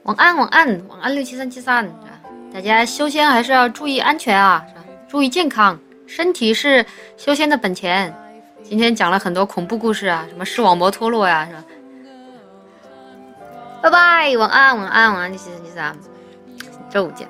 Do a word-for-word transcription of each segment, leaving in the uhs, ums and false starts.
晚安，晚安，晚安六七三七三。大家修仙还是要注意安全啊，注意健康，身体是修仙的本钱。今天讲了很多恐怖故事啊，什么视网膜脱落呀、啊，是吧？拜拜，晚安，晚安，晚安六七三七三，周五见。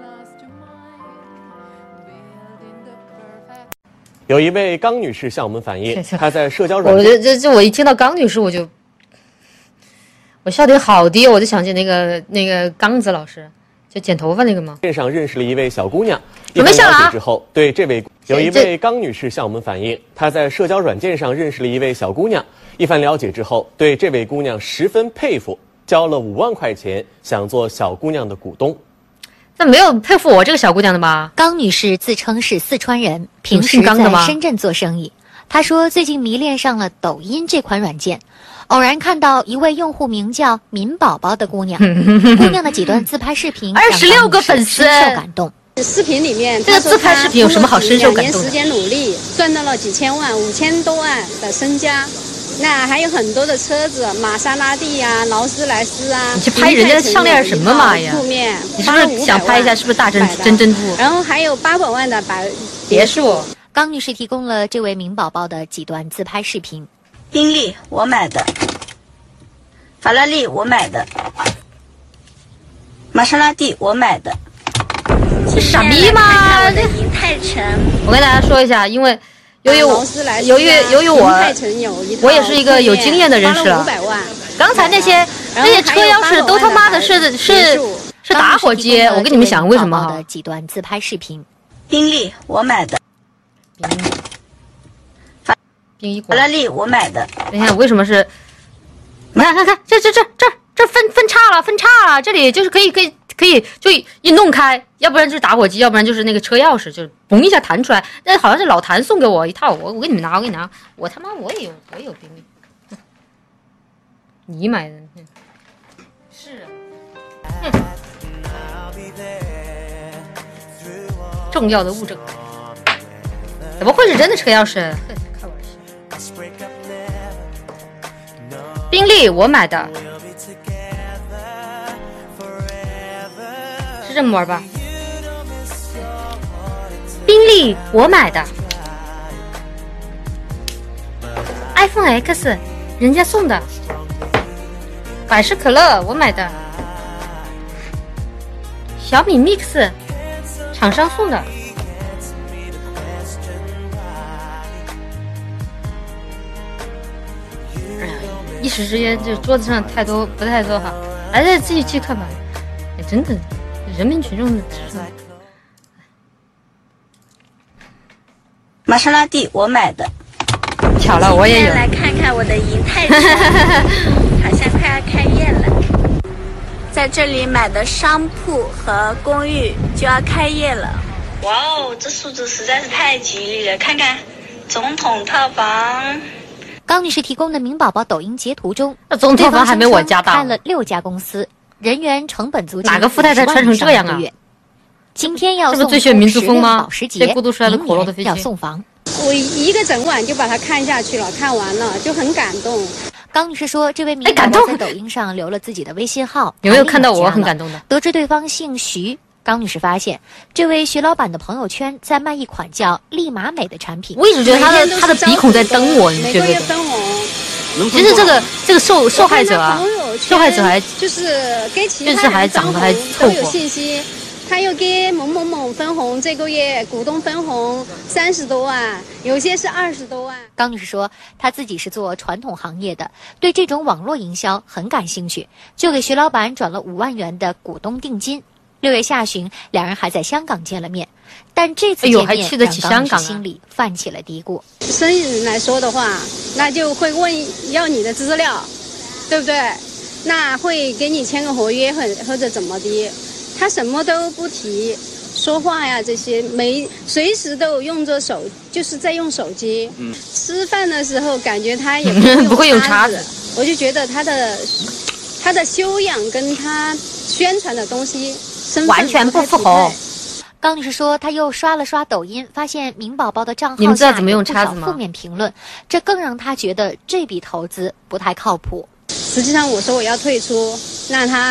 有一位刚女士向我们反映，她在社交软件，我这这这，我一听到刚女士，我就我笑点好低，我就想起那个那个刚子老师，就剪头发那个吗？ 线上认识了一位小姑娘， 准备下了啊！ 之后，对这位有一位刚女士向我们反映，她在社交软件上认识了一位小姑娘，一番了解之后，对这位姑娘十分佩服，交了五万块钱，想做小姑娘的股东。 那没有佩服我这个小姑娘的吗？ 刚女士自称是四川人，平时在深圳做生意。她说最近迷恋上了抖音这款软件，偶然看到一位用户名叫敏宝宝的姑娘，姑娘的几段自拍视频， 二十六个粉丝， 深受感动。 视频里面， 这个自拍视频有什么好深受感动的？ 两年时间努力，赚到了几千万、五千多万的身家。那还有很多的车子，玛莎拉蒂呀、劳斯莱斯啊。 你去拍人家的项链什么嘛呀？你是不是想拍一下是不是大珍真珍珠？ 然后还有八百万的百别墅。 刚女士提供了这位敏宝宝的几段自拍视频。 宾利我买的，法拉利我买的，玛莎拉蒂我买的。 是傻逼吗？ 我的银泰城。 我跟大家说一下，因为。由于我，由于由于我，我也是一个有经验的人士了。刚才那些那些车钥匙都他妈的是是是打火机，我跟你们讲为什么哈？ 几段自拍视频， 宾利我买的， 法宾法拉利我买的。 等一下，为什么是？你看看看，这这这这这分分叉了，分叉了，这里就是可以可以。可以就一弄开，要不然就是打火机，要不然就是那个车钥匙，就嘣一下弹出来。那好像是老谭送给我一套，我我给你们拿，我给你拿，我他妈我也有，我也有宾利，你买的，是，哼，重要的物证，怎么会是真的车钥匙？开玩笑，宾利我买的。是这么玩吧？宾利我买的 ，iPhone X 人家送的，百事可乐我买的，小米 Mix 厂商送的。哎呀，一时之间就桌子上太多不太多哈，来再继续去看吧。哎，真的。人民群众的智商。 玛莎拉蒂我买的， 巧了，我也有。 来看看我的银泰城，好像快要开业了。在这里买的商铺和公寓就要开业了。哇哦，这数字实在是太吉利了！看看，总统套房。 高女士提供的敏宝宝抖音截图中， 那总统套房还没我家大。 开了六家公司。人员成本租金哪个富太太穿成这样啊？ 今天要送这不最炫民族风吗？ 保时捷， 孤独摔了火落的飞机要送房。 我一个整晚就把它看下去了，看完了就很感动。 刚女士说，这位敏宝宝在抖音上留了自己的微信号， 有没有看到我很感动的？ 得知对方姓徐，刚女士发现这位徐老板的朋友圈在卖一款叫丽玛美的产品。 我一直觉得他的他的鼻孔在瞪我，你觉得？其实这个这个受受害者啊，受害者还就是给其他人长得还凑合。 有信息，他又给某某某分红，这个月股东分红三十多万，有些是二十多万。 刚女士说，她自己是做传统行业的，对这种网络营销很感兴趣，就给徐老板转了五万元的股东定金。六月下旬，两人还在香港见了面，但这次见面、哎、 还去得起香港、啊、 心里泛起了嘀咕。 生意人来说的话，那就会问要你的资料，对不对？那会给你签个合约，或或者怎么的？他什么都不提，说话呀这些没，随时都有用着手，就是在用手机。嗯，吃饭的时候感觉他也不会用叉子， 我就觉得他的他的修养跟他宣传的东西。 完全不符合。 刚女士说，她又刷了刷抖音，发现敏宝宝的账号你们知道怎么用叉子吗？ 负面评论，这更让她觉得这笔投资不太靠谱。 实际上，我说我要退出，那他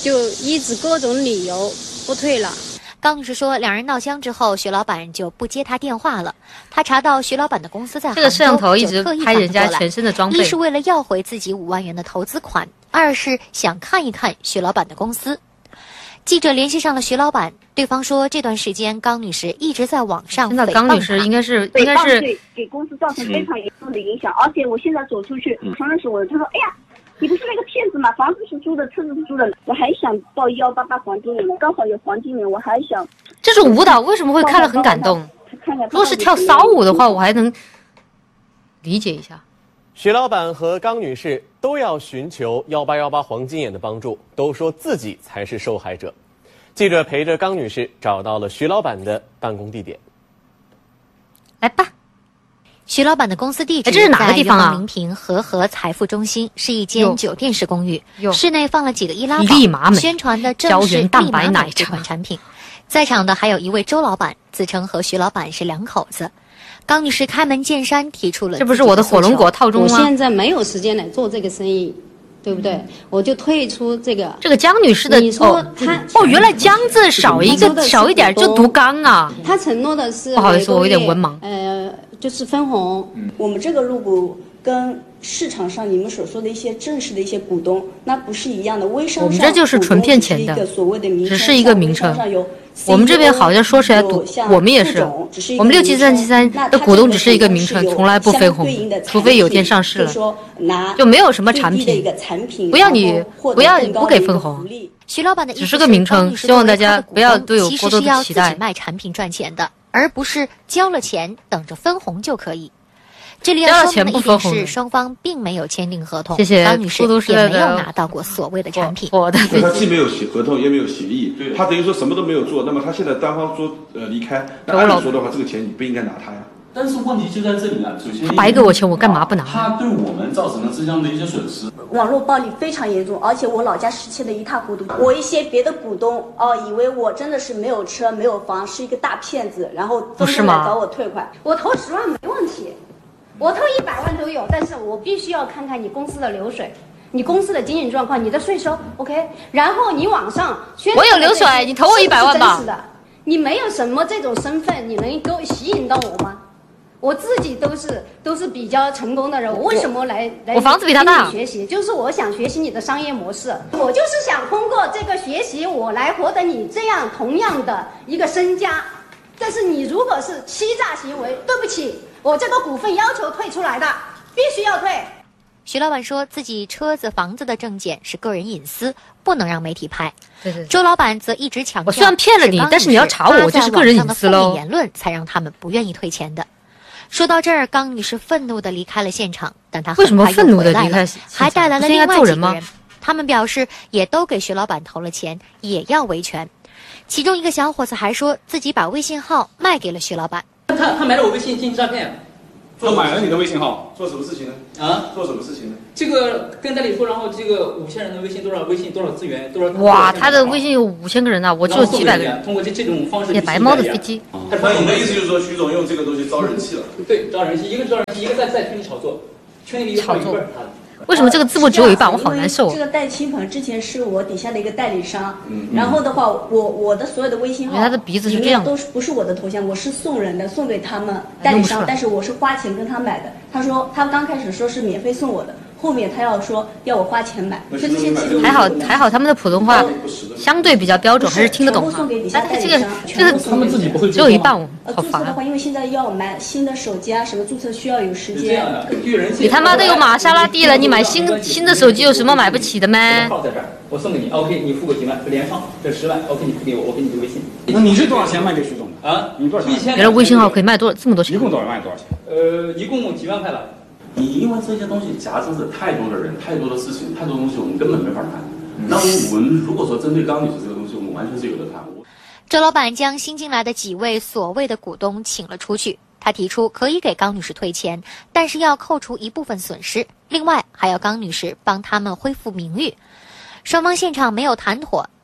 就一直各种理由不退了。 高女士说，两人闹僵之后，徐老板就不接她电话了。她查到徐老板的公司在杭州， 这个摄像头一直拍人家全身的装备， 一是为了要回自己五万元的投资款，二是想看一看徐老板的公司。记者联系上了徐老板，对方说这段时间高女士一直在网上诽谤他。 现在高女士应该是应该是对给公司造成非常严重的影响，而且我现在走出去，刚认识我的他说，哎呀。你不是那个骗子吗？房子是租的，车子是租的，我还想报幺八八黄金年，刚好有黄金年，我还想。 这种舞蹈为什么会看了很感动？如果是跳骚舞的话，我还能理解一下。 徐老板和刚女士都要寻求幺八幺八黄金眼的帮助，都说自己才是受害者。记者陪着刚女士找到了徐老板的办公地点。 来吧。 徐老板的公司地址这是哪个地方啊？ 临平和和财富中心，是一间酒店式公寓，室内放了几个易拉宝，宣传的正是蛋白奶这款产品。在场的还有一位周老板，自称和徐老板是两口子。高女士开门见山提出了， 这不是我的火龙果套中吗？ 我现在没有时间来做这个生意，对不对？我就退出这个。 这个江女士的， 你说她哦，原来江字少一个少一点就读刚啊。 她承诺的是， 不好意思，我有点文盲。 呃。就是分红、 嗯，我们这个入股跟市场上你们所说的一些正式的一些股东，那不是一样的。微商上我们这就是纯骗钱的，只是一个名称。我们这边好像说起来赌，我们也是，我们六七三七三的股东只是一个名称，从来不分红，除非有天上市了，就没有什么产品。不要你不要不给分红。 徐老板的只是个名称，希望大家不要对有过多的期待。 其实是要自己卖产品赚钱的。而不是交了钱等着分红就可以。这里要说明的一点是，双方并没有签订合同。 谢谢高女士也没有拿到过所谓的产品。 我的他既没有写合同，也没有协议，他等于说什么都没有做。那么他现在单方说呃离开，那按理说的话，这个钱你不应该拿他呀。 但是问题就在这里啊，首先他白给我钱，我干嘛不拿？ 他对我们造成了这样的一些损失。 网络暴力非常严重，而且我老家失窃的一塌糊涂。我一些别的股东哦、呃，以为我真的是没有车没有房，是一个大骗子，然后纷纷来找我退款。 我投十万没问题，我投一百万都有，但是我必须要看看你公司的流水。你公司的经营状况，你的税收 ，OK， 然后你网上宣我有流水，你投我一百万吧。 是的，你没有什么这种身份，你能给我吸引到我吗？我自己都是都是比较成功的人，我为什么来来我房子比他大学习？就是我想学习你的商业模式，我就是想通过这个学习，我来获得你这样同样的一个身家。但是你如果是欺诈行为，对不起，我这个股份要求退出来的，必须要退。 徐老板说自己车子、房子的证件是个人隐私，不能让媒体拍。 对对对。 周老板则一直强调， 我虽然骗了你，但是你要查我，我就是个人隐私喽。 言论才让他们不愿意退钱的。说到这儿，刚女士愤怒地离开了现场，但她很快又回来了，还带来了另外几个人。他们表示也都给徐老板投了钱，也要维权。其中一个小伙子还说自己把微信号卖给了徐老板。 他他买了我微信进行诈骗。 他买了你的微信号，做什么事情呢？ 啊， 做什么事情呢？ 这个跟代理说，然后这个五千人的微信多少微信多少资源多少。 哇，他的微信有五千个人呐、啊，我只有几百个人。 通过这这种方式。 也白猫的飞机。 那你的意思就是说，徐总用这个东西招人气了？ 对，招人气，一个招人气，一个在在圈里炒作，圈里炒作。为什么这个字幕只有一半？我好难受、啊。 这个代亲朋之前是我底下的一个代理商，嗯、然后的话，我我的所有的微信号， 他的鼻子是这样， 都是不是我的头像，我是送人的，送给他们代理商，但是我是花钱跟他买的。他说他刚开始说是免费送我的，后面他要说要我花钱买，所以这些其实还好还好，他们的普通话相对比较标准，还是听得懂哈。但他这个这个他们自己不会只有一半， 呃， 好烦、啊。 注册的话，因为现在要买新的手机啊，什么注册需要有时间。 你他妈都有玛莎拉蒂了，你买新新的手机有什么买不起的吗？ 号在这儿，我送给你 ，OK， 你付个几万，连上这十万 ，OK， 你付给我，我给你个微信。 那你是多少钱卖给徐总的？ 啊， 你多少钱？ 原来微信号可以卖多这么多钱？ 一共多少卖多少钱？ 呃，一共几万块了。 你因为这些东西夹杂着太多的人、太多的事情、太多东西，我们根本没法谈。那我们如果说针对刚女士这个东西，我们完全是有的谈。 周老板将新进来的几位所谓的股东请了出去，他提出可以给刚女士退钱，但是要扣除一部分损失，另外还要刚女士帮他们恢复名誉。双方现场没有谈妥，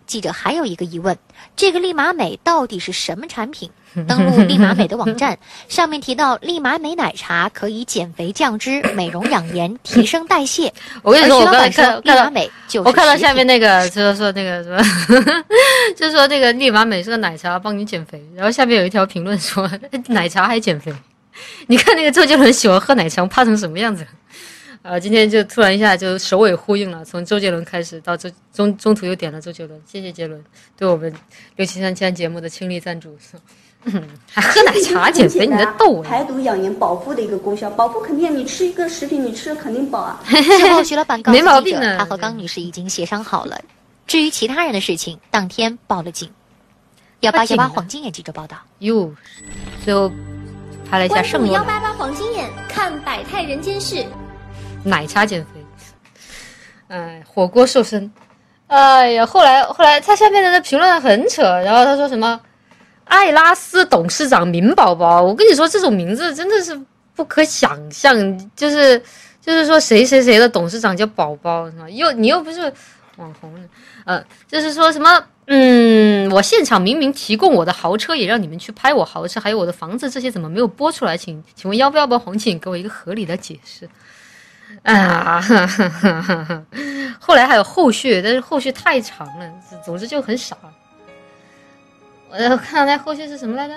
记者还有一个疑问：这个利马美到底是什么产品？登录利马美的网站，上面提到利马美奶茶可以减肥降脂、美容养颜、提升代谢。 我跟你说，我刚才看利马美就是我看到下面那个就是说那个什么，就是说那个利马美是个奶茶，帮你减肥。然后下面有一条评论说，奶茶还减肥。你看那个周杰伦喜欢喝奶茶，怕成什么样子？呃，今天就突然一下就首尾呼应了，从周杰伦开始到周中中途又点了周杰伦，谢谢杰伦对我们六七三千节目的倾力赞助。嗯，还喝奶茶减肥，你在逗我？ 排毒养颜保肤的一个功效，保肤肯定你吃一个食品，你吃了肯定饱啊。 事后徐老板告诉记者， 没毛病呢。 他和刚女士已经协商好了，至于其他人的事情，当天报了警。幺八幺八黄金眼记者报道。 哟，最后拍了一下圣罗。 幺八八黄金眼，看百态人间事。 奶茶减肥，哎，火锅瘦身，哎呀，后来后来他下面的评论很扯，然后他说什么艾拉斯董事长名宝宝，我跟你说这种名字真的是不可想象，就是就是说谁谁谁的董事长叫宝宝是吧？又你又不是网红，呃，就是说什么嗯，我现场明明提供我的豪车，也让你们去拍我豪车，还有我的房子，这些怎么没有播出来？请请问要不要不要黄请给我一个合理的解释？啊，呵呵呵呵，后来还有后续，但是后续太长了，总之就很傻。我看到那后续是什么来着？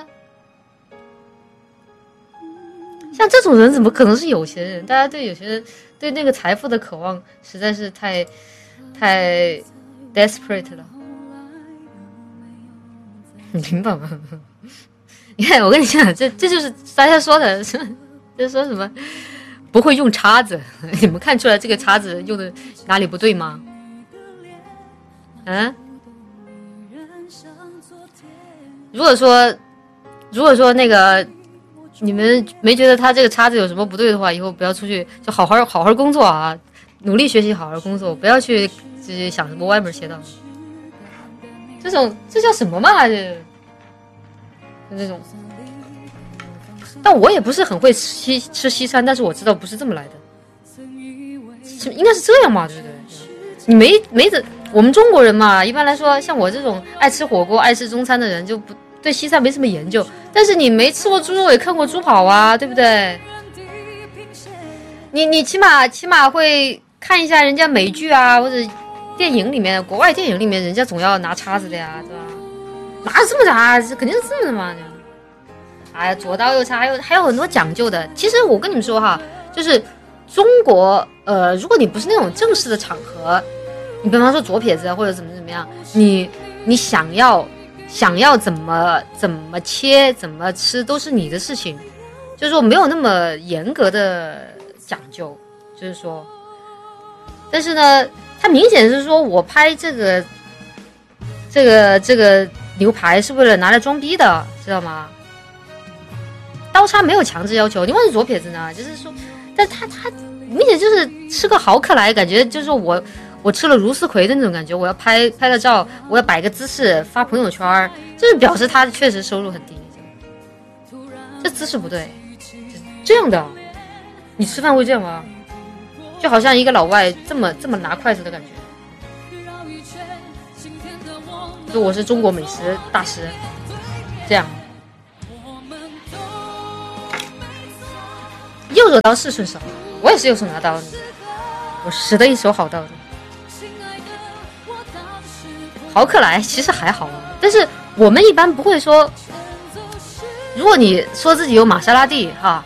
像这种人怎么可能是有钱人？大家对有钱人对那个财富的渴望实在是太太 desperate 了。你明白吗？你看，我跟你讲，这这就是大家说的，就是说什么？不会用叉子，你们看出来这个叉子用的哪里不对吗？嗯，如果说，如果说那个你们没觉得他这个叉子有什么不对的话，以后不要出去，就好好好好工作啊，努力学习，好好工作，不要去就是想什么歪门邪道。这种这叫什么嘛？这就这种。但我也不是很会吃西吃西餐，但是我知道不是这么来的，应该是这样嘛，对不对？你没没得，我们中国人嘛，一般来说，像我这种爱吃火锅、爱吃中餐的人，就不对西餐没什么研究。但是你没吃过猪肉，也看过猪跑啊，对不对？你你起码起码会看一下人家美剧啊，或者电影里面，国外电影里面，人家总要拿叉子的呀，对吧？哪有这么拿？这肯定是这么的嘛。哎呀，左刀右叉，还有还有很多讲究的。其实我跟你们说哈，就是中国，呃，如果你不是那种正式的场合，你比方说左撇子啊，或者怎么怎么样，你你想要想要怎么怎么切怎么吃都是你的事情，就是说没有那么严格的讲究，就是说，但是呢，它明显是说我拍这个这个这个牛排是为了拿来装逼的，知道吗？刀叉没有强制要求，你问是左撇子呢，就是说，但他他明显就是吃个豪客来，感觉就是我我吃了茹丝葵的那种感觉，我要拍拍了照，我要摆个姿势发朋友圈，就是表示他确实收入很低，这姿势不对，这样的，你吃饭会这样吗？就好像一个老外这么这么拿筷子的感觉，就我是中国美食大师，这样。右手刀是顺手，我也是右手拿刀的，我使得一手好刀的。豪客来其实还好啊，但是我们一般不会说，如果你说自己有玛莎拉蒂哈，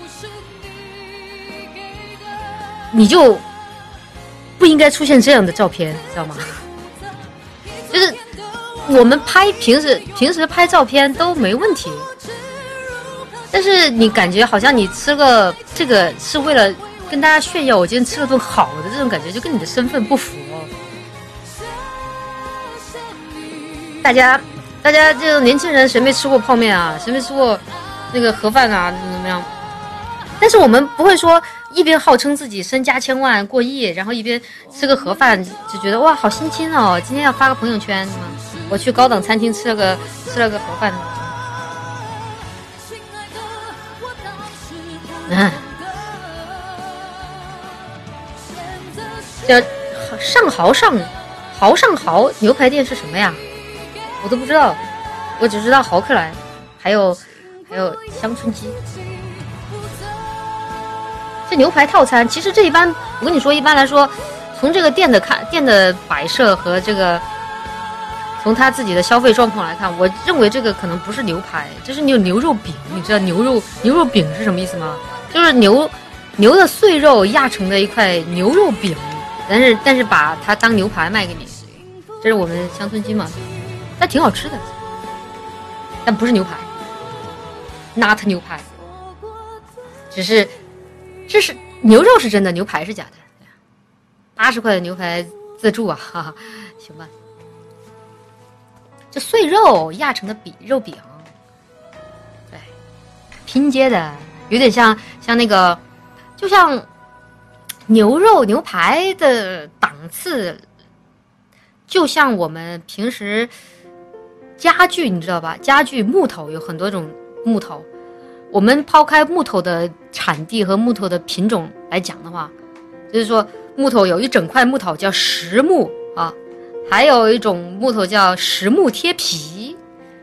你就不应该出现这样的照片，知道吗？就是我们拍平时平时拍照片都没问题。但是你感觉好像你吃个这个是为了跟大家炫耀我今天吃了顿好的这种感觉，就跟你的身份不符哦。大家大家这种年轻人谁没吃过泡面啊，谁没吃过那个盒饭啊，怎么样？但是我们不会说一边号称自己身家千万过亿，然后一边吃个盒饭就觉得哇好新鲜哦，今天要发个朋友圈，我去高档餐厅吃了个吃了个盒饭。嗯，叫上豪上豪上豪牛排店是什么呀？我都不知道，我只知道豪克莱，还有还有乡村鸡。这牛排套餐，其实这一般，我跟你说，一般来说，从这个店的看店的摆设和这个，从他自己的消费状况来看，我认为这个可能不是牛排，这是牛牛肉饼。你知道牛肉牛肉饼是什么意思吗？就是牛牛的碎肉压成的一块牛肉饼，但是但是把它当牛排卖给你，这是我们乡村鸡嘛，但挺好吃的，但不是牛排 ，not 牛排，只是。这是牛肉是真的，牛排是假的。八十块的牛排自助啊，哈哈，行吧。这碎肉压成的饼肉饼，对，拼接的，有点像像那个，就像牛肉牛排的档次，就像我们平时家具，你知道吧？家具木头有很多种木头。我们抛开木头的产地和木头的品种来讲的话，就是说木头有一整块木头叫实木啊，还有一种木头叫实木贴皮，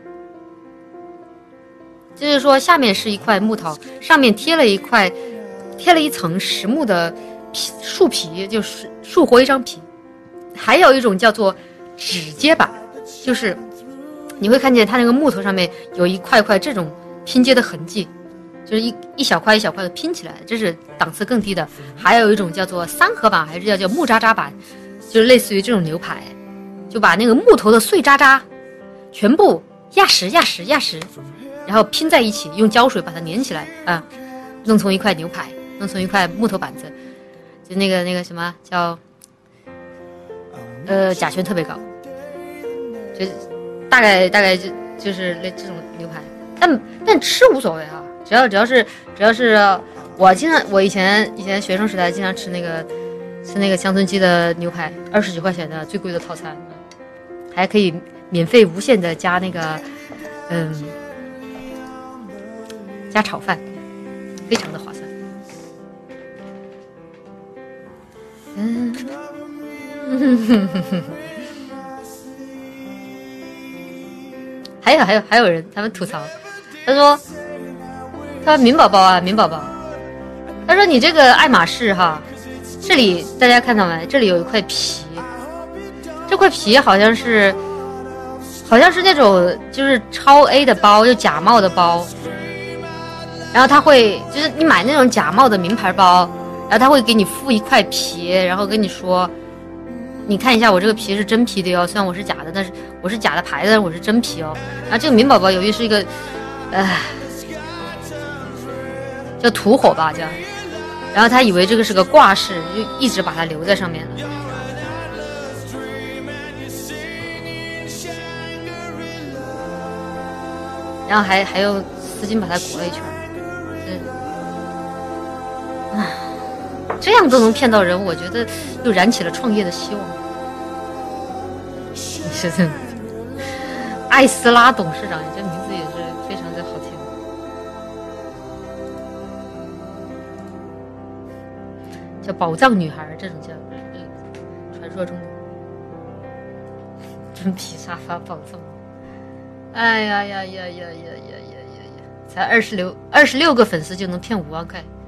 就是说下面是一块木头，上面贴了一块贴了一层实木的皮树皮，就是树活一张皮。还有一种叫做指接板，就是你会看见它那个木头上面有一块块这种拼接的痕迹，就是一一小块一小块的拼起来，这是档次更低的。还有一种叫做三合板，还是叫叫木渣渣板，就是类似于这种牛排，就把那个木头的碎渣渣全部压实压实压实，然后拼在一起，用胶水把它粘起来啊，弄成一块牛排，弄成一块木头板子，就那个那个什么叫呃甲醛特别高，就大概大概就就是那这种牛排，但但吃无所谓啊。只要只要是只要是我经常我以前以前学生时代经常吃那个吃那个乡村鸡的牛排，二十几块钱的最贵的套餐，还可以免费无限的加那个嗯加炒饭，非常的划算。嗯，还有还有还有人他们吐槽，他说。他说：“明宝宝啊，明宝宝，他说你这个爱马仕哈，这里大家看到没？这里有一块皮，这块皮好像是，好像是那种就是超 A 的包，就假冒的包。然后他会就是你买那种假冒的名牌包，然后他会给你附一块皮，然后跟你说，你看一下我这个皮是真皮的哟，虽然我是假的，但是我是假的牌子，但是我是真皮哦。然后这个明宝宝由于是一个，呃。”叫土火吧，叫，然后他以为这个是个挂饰，就一直把它留在上面了。然后还还用丝巾把它裹了一圈，嗯，啊，这样都能骗到人，我觉得又燃起了创业的希望。是的，艾斯拉董事长，这名字也是非常的好听。叫宝藏女孩，这种叫传说中的真皮沙发宝藏。哎呀呀呀呀呀呀呀呀呀！才二十六二十六个粉丝就能骗五万块。